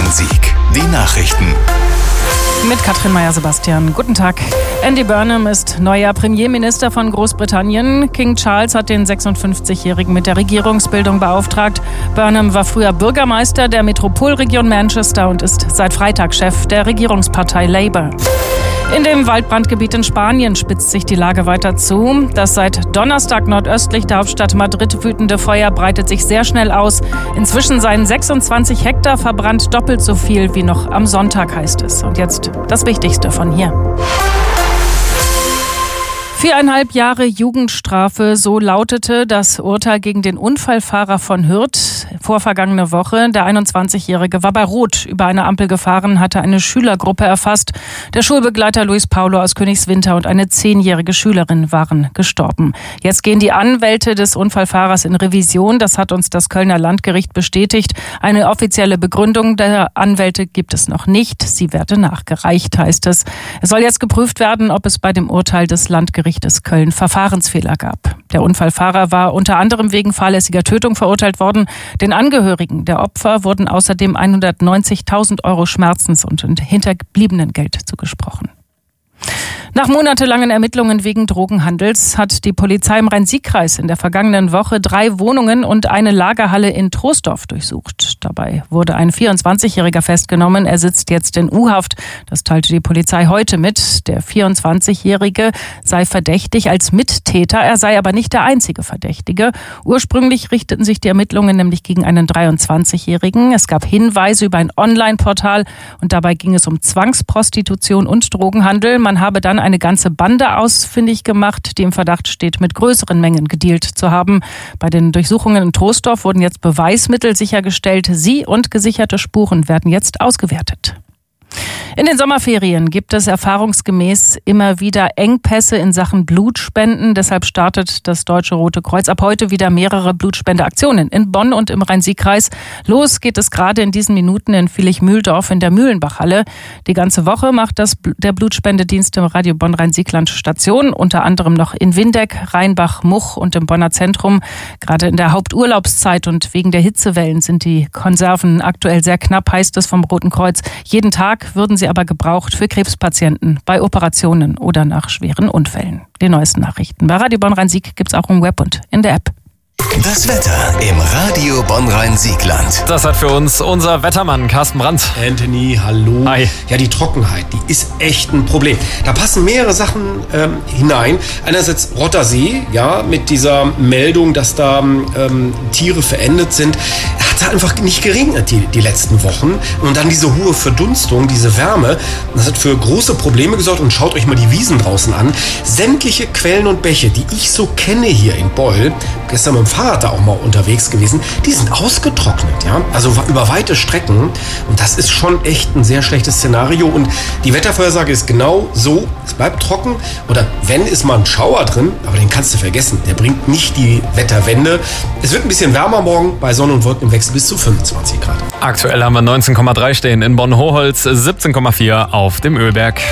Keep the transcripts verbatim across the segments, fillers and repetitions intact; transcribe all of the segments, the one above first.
Rhein-Sieg. Die Nachrichten. Mit Katrin Meyer-Sebastian. Guten Tag. Andy Burnham ist neuer Premierminister von Großbritannien. King Charles hat den sechsundfünfzigjährigen mit der Regierungsbildung beauftragt. Burnham war früher Bürgermeister der Metropolregion Manchester und ist seit Freitag Chef der Regierungspartei Labour. In dem Waldbrandgebiet in Spanien spitzt sich die Lage weiter zu. Das seit Donnerstag nordöstlich der Hauptstadt Madrid wütende Feuer breitet sich sehr schnell aus. Inzwischen seien sechsundzwanzig Hektar verbrannt, doppelt so viel wie noch am Sonntag, heißt es. Und jetzt das Wichtigste von hier. Viereinhalb Jahre Jugendstrafe, so lautete das Urteil gegen den Unfallfahrer von Hürth vorvergangene Woche. Der einundzwanzigjährige war bei Rot über eine Ampel gefahren, hatte eine Schülergruppe erfasst. Der Schulbegleiter Luis Paulo aus Königswinter und eine zehnjährige Schülerin waren gestorben. Jetzt gehen die Anwälte des Unfallfahrers in Revision. Das hat uns das Kölner Landgericht bestätigt. Eine offizielle Begründung der Anwälte gibt es noch nicht. Sie werde nachgereicht, heißt es. Es soll jetzt geprüft werden, ob es bei dem Urteil des Landgerichts des Köln Verfahrensfehler gab. Der Unfallfahrer war unter anderem wegen fahrlässiger Tötung verurteilt worden. Den Angehörigen der Opfer wurden außerdem hundertneunzigtausend Euro Schmerzens- und Hinterbliebenengeld zugesprochen. Nach monatelangen Ermittlungen wegen Drogenhandels hat die Polizei im Rhein-Sieg-Kreis in der vergangenen Woche drei Wohnungen und eine Lagerhalle in Troisdorf durchsucht. Dabei wurde ein vierundzwanzigjähriger festgenommen. Er sitzt jetzt in U-Haft. Das teilte die Polizei heute mit. Der vierundzwanzigjährige sei verdächtig als Mittäter. Er sei aber nicht der einzige Verdächtige. Ursprünglich richteten sich die Ermittlungen nämlich gegen einen dreiundzwanzigjährigen. Es gab Hinweise über ein Online-Portal und dabei ging es um Zwangsprostitution und Drogenhandel. Man habe dann eine ganze Bande ausfindig gemacht, die im Verdacht steht, mit größeren Mengen gedealt zu haben. Bei den Durchsuchungen in Troisdorf wurden jetzt Beweismittel sichergestellt. Sie und gesicherte Spuren werden jetzt ausgewertet. In den Sommerferien gibt es erfahrungsgemäß immer wieder Engpässe in Sachen Blutspenden. Deshalb startet das Deutsche Rote Kreuz ab heute wieder mehrere Blutspendeaktionen in Bonn und im Rhein-Sieg-Kreis. Los geht es gerade in diesen Minuten in Vilich-Mühldorf in der Mühlenbachhalle. Die ganze Woche macht das der Blutspendedienst im Radio Bonn-Rhein-Siegland Station, unter anderem noch in Windeck, Rheinbach, Much und im Bonner Zentrum. Gerade in der Haupturlaubszeit und wegen der Hitzewellen sind die Konserven aktuell sehr knapp, heißt es vom Roten Kreuz. Jeden Tag würden sie aber gebraucht für Krebspatienten, bei Operationen oder nach schweren Unfällen. Die neuesten Nachrichten bei Radio Bonn-Rhein-Sieg gibt's auch im Web und in der App. Das Wetter im Radio Bonn-Rhein-Siegland. Das hat für uns unser Wettermann Carsten Brandt. Anthony, hallo. Hi. Ja, die Trockenheit, die ist echt ein Problem. Da passen mehrere Sachen ähm, hinein. Einerseits Rottersee, ja, mit dieser Meldung, dass da ähm, Tiere verendet sind. Hat da einfach nicht geregnet die, die letzten Wochen. Und dann diese hohe Verdunstung, diese Wärme, das hat für große Probleme gesorgt. Und schaut euch mal die Wiesen draußen an. Sämtliche Quellen und Bäche, die ich so kenne hier in Beul, gestern mit dem Fahrrad da auch mal unterwegs gewesen, die sind ausgetrocknet, ja, also über weite Strecken, und das ist schon echt ein sehr schlechtes Szenario. Und die Wettervorhersage ist genau so, es bleibt trocken, oder wenn, ist mal ein Schauer drin, aber den kannst du vergessen, der bringt nicht die Wetterwende. Es wird ein bisschen wärmer morgen, bei Sonne und Wolkenwechsel bis zu fünfundzwanzig Grad. Aktuell haben wir neunzehn Komma drei stehen in Bonn-Hoholz, siebzehn Komma vier auf dem Ölberg.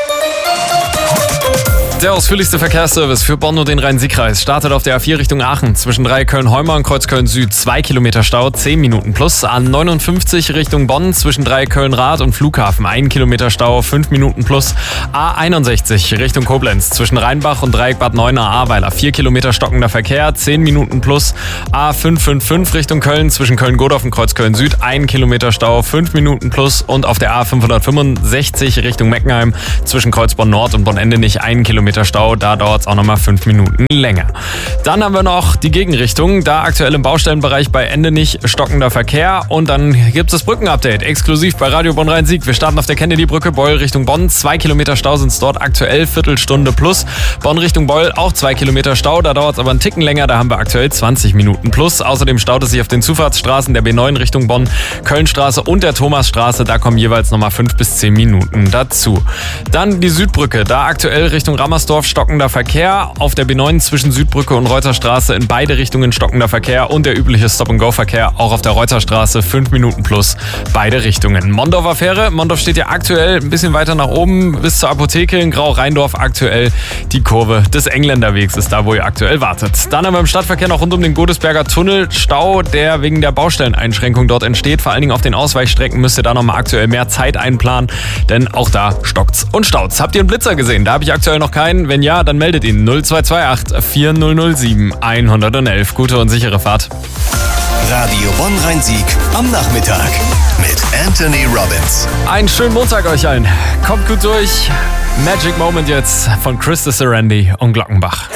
Der ausführlichste Verkehrsservice für Bonn und den Rhein-Sieg-Kreis startet auf der A vier Richtung Aachen. Zwischen Dreiecköln-Heumer und Kreuzköln-Süd zwei Kilometer Stau, zehn Minuten plus. A neunundfünfzig Richtung Bonn zwischen Dreiecköln-Rad und Flughafen ein Kilometer Stau, fünf Minuten plus. A einundsechzig Richtung Koblenz zwischen Rheinbach und Dreieck Bad Neuenahr-Ahrweiler vier Kilometer stockender Verkehr, zehn Minuten plus. A fünf fünf fünf Richtung Köln zwischen Köln-Godorf und Kreuzköln-Süd ein Kilometer Stau, fünf Minuten plus. Und auf der A fünfhundertfünfundsechzig Richtung Meckenheim zwischen Kreuzborn-Nord und Bonn-Endenich ein Kilometer Stau, da dauert es auch nochmal fünf Minuten länger. Dann haben wir noch die Gegenrichtung, da aktuell im Baustellenbereich bei Endenich stockender Verkehr, und dann gibt es das Brückenupdate, exklusiv bei Radio Bonn-Rhein-Sieg. Wir starten auf der Kennedy-Brücke, Beul Richtung Bonn, zwei Kilometer Stau sind es dort aktuell, Viertelstunde plus. Bonn Richtung Beul auch zwei Kilometer Stau, da dauert es aber einen Ticken länger, da haben wir aktuell zwanzig Minuten plus. Außerdem staut es sich auf den Zufahrtsstraßen der B neun Richtung Bonn, Kölnstraße und der Thomasstraße, da kommen jeweils nochmal fünf bis zehn Minuten dazu. Dann die Südbrücke, da aktuell Richtung Rammersdorf Wilmersdorf stockender Verkehr. Auf der B neun zwischen Südbrücke und Reuterstraße in beide Richtungen stockender Verkehr und der übliche Stop-and-Go-Verkehr auch auf der Reuterstraße fünf Minuten plus beide Richtungen. Mondorfer Fähre. Mondorf steht ja aktuell ein bisschen weiter nach oben bis zur Apotheke in Grau-Rheindorf. Aktuell die Kurve des Engländerwegs ist da, wo ihr aktuell wartet. Dann haben wir im Stadtverkehr noch rund um den Godesberger Tunnel Stau, der wegen der Baustelleneinschränkung dort entsteht. Vor allen Dingen auf den Ausweichstrecken müsst ihr da nochmal aktuell mehr Zeit einplanen, denn auch da stockt's und staut's. Habt ihr einen Blitzer gesehen? Da habe ich aktuell noch keinen. Wenn ja, dann meldet ihn null zwei zwei acht vier null null sieben eins eins eins. Gute und sichere Fahrt. Radio Bonn-Rhein-Sieg am Nachmittag mit Anthony Robbins. Einen schönen Montag euch allen. Kommt gut durch. Magic Moment jetzt von Chris de Serendi und Glockenbach.